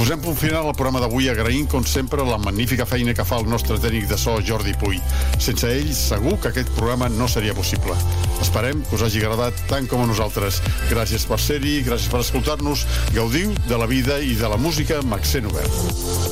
Posem punt final al programa d'avui agraint, com sempre, la magnífica feina que fa el nostre tècnic de so, Jordi Puy. Sense ell, segur que aquest programa no seria possible. Esperem que us hagi agradat tant com a nosaltres. Gràcies per ser-hi, gràcies per escoltar-nos. Gaudiu de la vida i de la música amb accent obert.